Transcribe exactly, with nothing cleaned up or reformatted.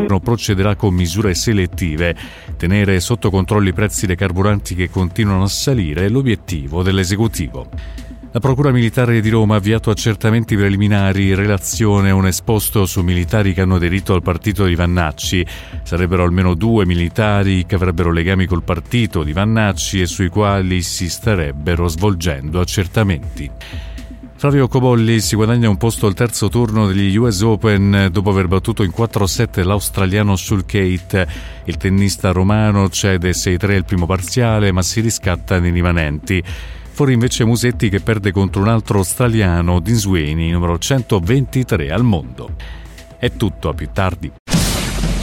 procederà con misure selettive. Tenere sotto controllo i prezzi dei carburanti che continuano a salire è l'obiettivo dell'esecutivo. La Procura Militare di Roma ha avviato accertamenti preliminari in relazione a un esposto su militari che hanno aderito al partito di Vannacci. Sarebbero almeno due militari che avrebbero legami col partito di Vannacci e sui quali si starebbero svolgendo accertamenti. Flavio Cobolli si guadagna un posto al terzo turno degli U S Open dopo aver battuto in quattro sette l'australiano Sulcate. Il tennista romano cede sei tre al primo parziale, ma si riscatta nei rimanenti. Fuori invece Musetti che perde contro un altro australiano, Dinsweeney, numero centoventitré al mondo. È tutto, a più tardi.